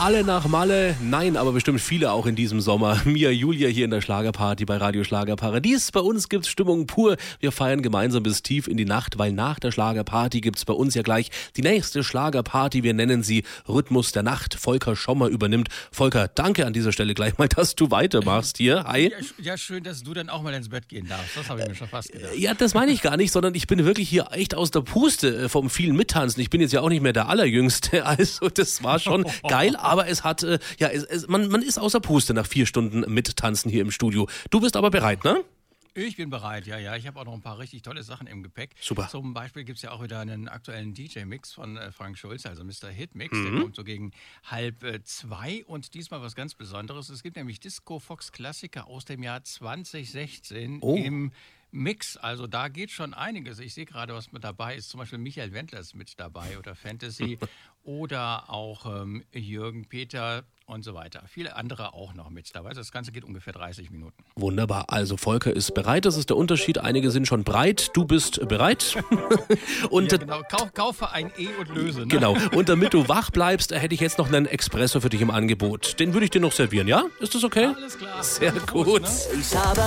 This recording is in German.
alle nach Malle? Nein, aber bestimmt viele auch in diesem Sommer. Mia Julia hier in der Schlagerparty bei Radio Schlagerparadies. Bei uns gibt's Stimmung pur. Wir feiern gemeinsam bis tief in die Nacht, weil nach der Schlagerparty gibt's bei uns ja gleich die nächste Schlagerparty. Wir nennen sie Rhythmus der Nacht. Volker Schommer übernimmt. Volker, danke an dieser Stelle gleich mal, dass du weitermachst hier. Hi. Ja, schön, dass du dann auch mal ins Bett gehen darfst. Das habe ich mir schon fast gedacht. Ja, das meine ich gar nicht, sondern ich bin wirklich hier echt aus der Puste vom vielen Mittanzen. Ich bin jetzt ja auch nicht mehr der Allerjüngste, also das war schon geil, aber es hat, man ist außer Puste nach 4 Stunden Mittanzen hier im Studio. Du bist aber bereit, ne? Ich bin bereit, ja. Ich habe auch noch ein paar richtig tolle Sachen im Gepäck. Super. Zum Beispiel gibt es ja auch wieder einen aktuellen DJ-Mix von Frank Schulze, also Mr. Hit-Mix. Der kommt so gegen 1:30 und diesmal was ganz Besonderes. Es gibt nämlich Disco Fox Klassiker aus dem Jahr 2016 im Mix. Also da geht schon einiges. Ich sehe gerade, was mit dabei ist. Zum Beispiel Michael Wendler ist mit dabei oder Fantasy oder auch Jürgen Peter und so weiter. Viele andere auch noch mit dabei. Das Ganze geht ungefähr 30 Minuten. Wunderbar. Also Volker ist bereit. Das ist der Unterschied. Einige sind schon breit. Du bist bereit. Und ja, genau. Kaufe ein E und löse. Ne? Genau. Und damit du wach bleibst, hätte ich jetzt noch einen Espresso für dich im Angebot. Den würde ich dir noch servieren, ja? Ist das okay? Alles klar. Sehr gut. Ne?